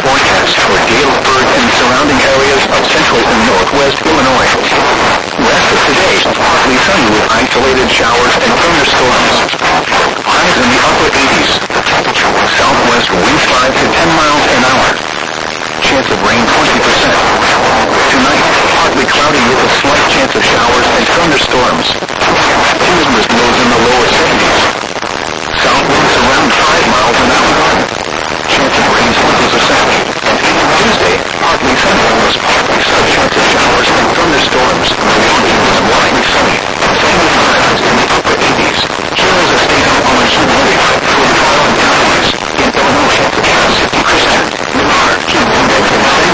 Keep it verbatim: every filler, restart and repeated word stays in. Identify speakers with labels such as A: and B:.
A: forecast for Galesburg and surrounding areas of central and northwest Illinois. Rest of today, partly sunny with isolated showers and thunderstorms. Highs in the upper eighties. Southwest winds five to ten miles an hour. Chance of rain twenty percent. Tonight, partly cloudy with a slight chance of showers and thunderstorms. Temperatures lows in the lower seventies. Southwest